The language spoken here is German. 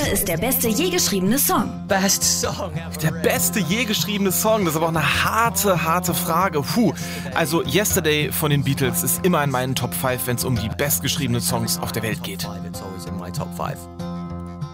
ist der beste je geschriebene Song? Best Song. Der beste je geschriebene Song, das ist aber auch eine harte Frage. Also Yesterday von den Beatles ist immer in meinen Top 5, wenn es um die bestgeschriebenen Songs auf der Welt geht. It's always in my top 5.